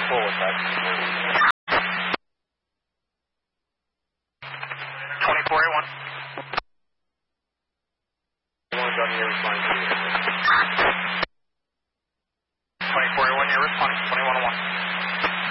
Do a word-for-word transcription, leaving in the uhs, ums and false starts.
full effect. twenty-four A one. One gun here is fine.